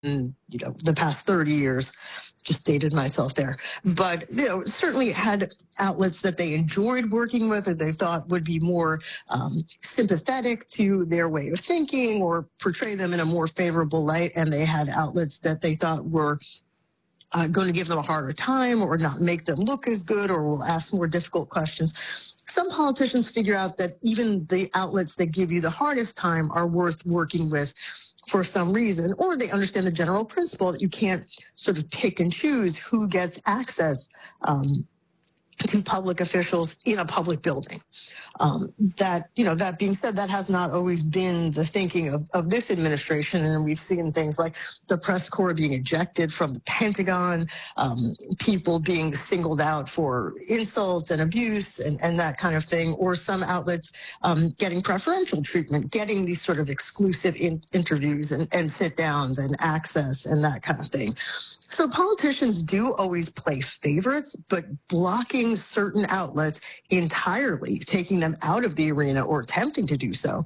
the past 30 years. Just dated myself there. But, certainly had outlets that they enjoyed working with or they thought would be more sympathetic to their way of thinking or portray them in a more favorable light. And they had outlets that they thought were going to give them a harder time or not make them look as good or will ask more difficult questions. Some politicians figure out that even the outlets that give you the hardest time are worth working with for some reason, or they understand the general principle that you can't sort of pick and choose who gets access to public officials in a public building. That being said, that has not always been the thinking of this administration. And we've seen things like the press corps being ejected from the Pentagon, people being singled out for insults and abuse and that kind of thing, or some outlets getting preferential treatment, getting these sort of exclusive interviews and sit downs and access and that kind of thing. So politicians do always play favorites, but blocking certain outlets entirely, taking them out of the arena or attempting to do so,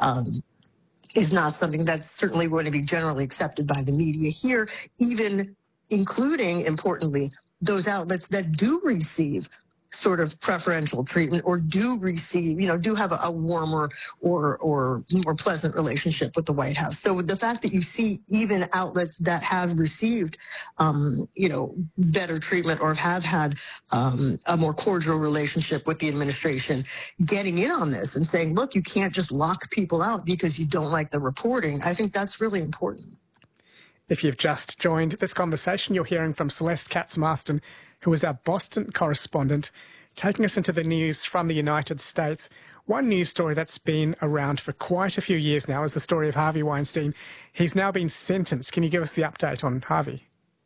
is not something that's certainly going to be generally accepted by the media here, even including, importantly, those outlets that do receive sort of preferential treatment or do receive, do have a warmer or more pleasant relationship with the White House. So the fact that you see even outlets that have received, better treatment or have had a more cordial relationship with the administration getting in on this and saying, look, you can't just lock people out because you don't like the reporting. I think that's really important. If you've just joined this conversation, you're hearing from Celeste Katz-Marston, who is our Boston correspondent, taking us into the news from the United States. One news story that's been around for quite a few years now is the story of Harvey Weinstein. He's now been sentenced. Can you give us the update on Harvey?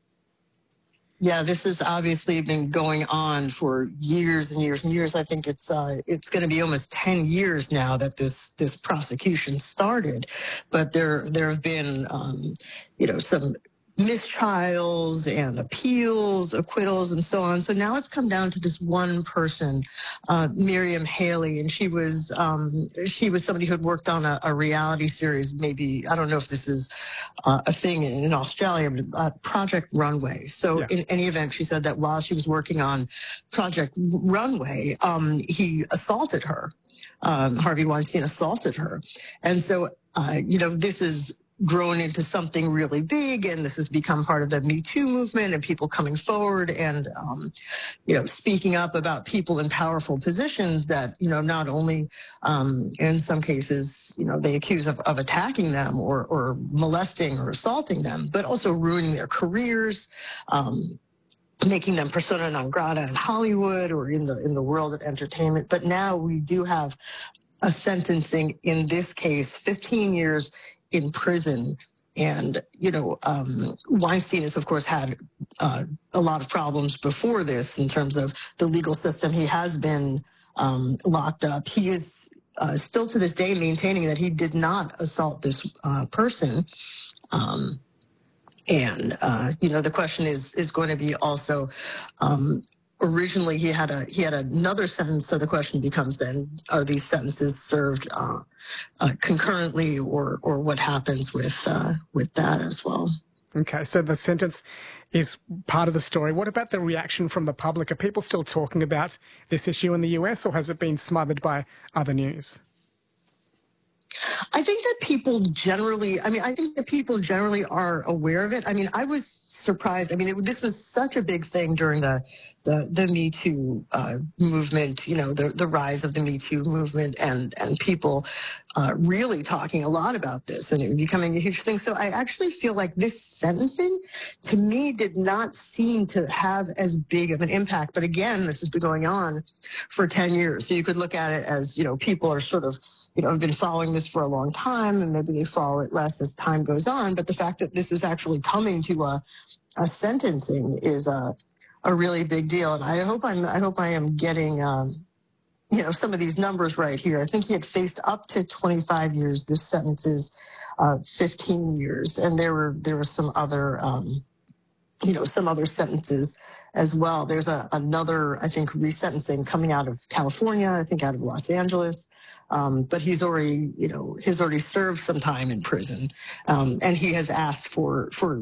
Yeah, this has obviously been going on for years and years and years. I think it's going to be almost 10 years now that this prosecution started, but there have been some mistrials and appeals, acquittals, and so on. So now it's come down to this one person, Miriam Haley, and she was somebody who had worked on a reality series. Maybe I don't know if this is a thing in Australia, but Project Runway. So yeah. In any event, she said that while she was working on Project Runway, he assaulted her. Harvey Weinstein assaulted her, and so this is grown into something really big, and this has become part of the Me Too movement and people coming forward and, speaking up about people in powerful positions that, not only in some cases, they accuse of attacking them or molesting or assaulting them, but also ruining their careers, making them persona non grata in Hollywood or in the world of entertainment. But now we do have a sentencing in this case, 15 years in prison. And, Weinstein has, of course, had a lot of problems before this in terms of the legal system. He has been locked up. He is still to this day maintaining that he did not assault this person. The question is going to be also, originally he had another sentence. So the question becomes then, are these sentences served concurrently or what happens with that as well? Okay, so the sentence is part of the story. What about the reaction from the public? Are people still talking about this issue in the US, or has it been smothered by other news? I think that people generally are aware of it. I mean, I was surprised. I mean, this was such a big thing during the Me Too movement, the rise of the Me Too movement and people really talking a lot about this and it becoming a huge thing. So I actually feel like this sentencing, to me, did not seem to have as big of an impact. But again, this has been going on for 10 years. So you could look at it as, people are sort of, have been following this for a long time, and maybe they follow it less as time goes on. But the fact that this is actually coming to a sentencing is a really big deal. And I hope I am getting, some of these numbers right here. I think he had faced up to 25 years. This sentence is 15 years. And there were some other, some other sentences as well. There's another, I think, resentencing coming out of California, I think out of Los Angeles. but he's already, he's already served some time in prison, and he has asked for